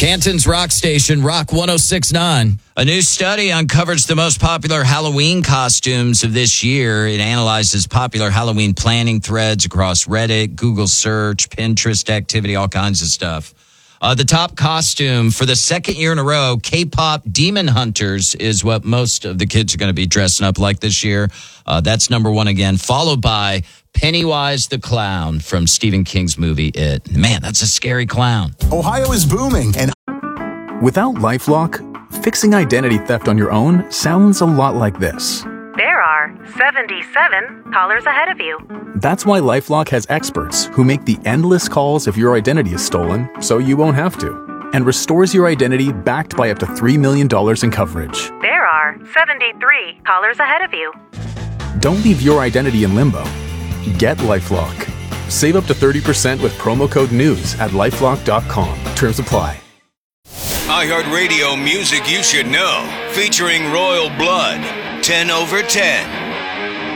Canton's rock station, Rock 106.9. A new study uncovers the most popular Halloween costumes of this year. It analyzes popular Halloween planning threads across Reddit, Google search, Pinterest activity, all kinds of stuff. The top costume for the second year in a row, K-pop Demon Hunters, is what most of the kids are going to be dressing up like this year. That's number one again, followed by Pennywise the Clown from Stephen King's movie It. Man, that's a scary clown. Ohio is booming, and without LifeLock, fixing identity theft on your own sounds a lot like this. There are 77 callers ahead of you. That's why LifeLock has experts who make the endless calls if your identity is stolen, so you won't have to, and restores your identity backed by up to $3 million in coverage. There are 73 callers ahead of you. Don't leave your identity in limbo. Get LifeLock. Save up to 30% with promo code NEWS at LifeLock.com. Terms apply. iHeartRadio music you should know, featuring Royal Blood, 10 over 10.